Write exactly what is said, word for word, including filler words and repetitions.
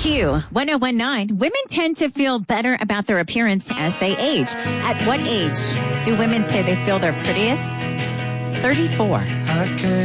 Q one oh one nine. Women tend to feel better about their appearance as they age. At what age do women say they feel their prettiest? thirty-four. I can't